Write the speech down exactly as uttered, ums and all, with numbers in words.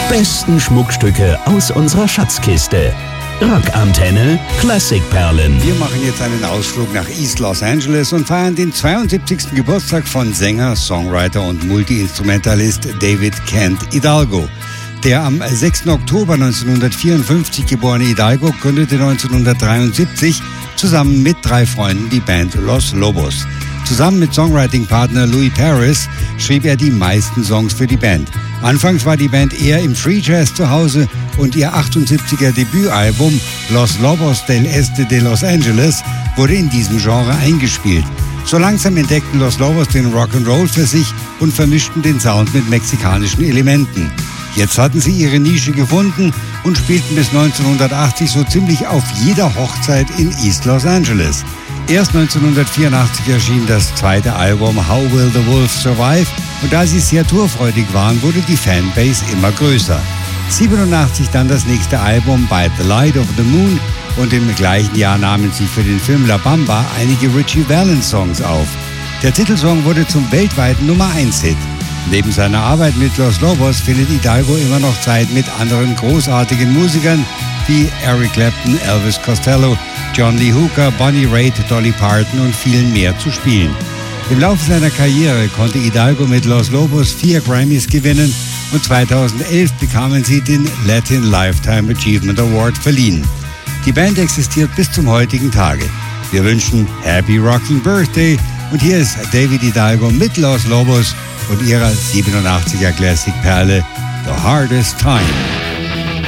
besten Schmuckstücke aus unserer Schatzkiste. Rockantenne Klassikperlen. Wir machen jetzt einen Ausflug nach East Los Angeles und feiern den zweiundsiebzigsten Geburtstag von Sänger, Songwriter und Multi-Instrumentalist David Kent Hidalgo. Der am sechsten Oktober neunzehnhundertvierundfünfzig geborene Hidalgo gründete neunzehnhundertdreiundsiebzig zusammen mit drei Freunden die Band Los Lobos. Zusammen mit Songwriting-Partner Louis Paris schrieb er die meisten Songs für die Band. Anfangs war die Band eher im Free Jazz zu Hause und ihr achtundsiebziger Debütalbum Los Lobos del Este de Los Angeles wurde in diesem Genre eingespielt. So langsam entdeckten Los Lobos den Rock'n'Roll für sich und vermischten den Sound mit mexikanischen Elementen. Jetzt hatten sie ihre Nische gefunden und spielten bis neunzehnhundertachtzig so ziemlich auf jeder Hochzeit in East Los Angeles. Erst neunzehnhundertvierundachtzig erschien das zweite Album How Will the Wolf Survive und da sie sehr tourfreudig waren, wurde die Fanbase immer größer. siebenundachtzig dann das nächste Album By the Light of the Moon und im gleichen Jahr nahmen sie für den Film La Bamba einige Ritchie Valens Songs auf. Der Titelsong wurde zum weltweiten Nummer eins Hit. Neben seiner Arbeit mit Los Lobos findet Hidalgo immer noch Zeit, mit anderen großartigen Musikern wie Eric Clapton, Elvis Costello, John Lee Hooker, Bonnie Raitt, Dolly Parton und vielen mehr zu spielen. Im Laufe seiner Karriere konnte Hidalgo mit Los Lobos vier Grammys gewinnen und zweitausendelf bekamen sie den Latin Lifetime Achievement Award verliehen. Die Band existiert bis zum heutigen Tage. Wir wünschen Happy Rocking Birthday und hier ist David Hidalgo mit Los Lobos und ihrer siebenundachtziger Classic-Perle The Hardest Time.